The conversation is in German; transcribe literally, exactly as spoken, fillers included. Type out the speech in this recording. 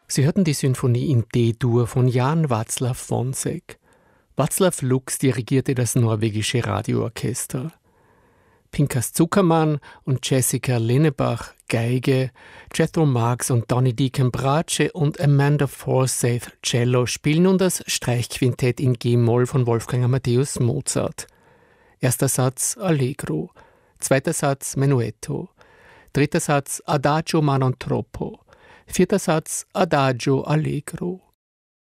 Sie hörten die Sinfonie in D-Dur von Jan Václav Vonsek. Václav Lux dirigierte das norwegische Radioorchester. Pinkas Zuckermann und Jessica Lennebach Geige, Jethro Marx und Donny Deacon Bratsche und Amanda Forsyth Cello spielen nun das Streichquintett in G-Moll von Wolfgang Amadeus Mozart. Erster Satz Allegro, zweiter Satz Menuetto, dritter Satz Adagio ma non troppo, vierter Satz Adagio Allegro.